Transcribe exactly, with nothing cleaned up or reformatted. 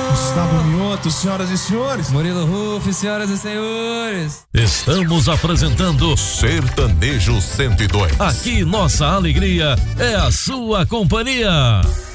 Gustavo Mioto, senhoras e senhores. Murilo Ruff, senhoras e senhores. Estamos apresentando Sertanejo cento e dois. Aqui nossa alegria é a sua companhia.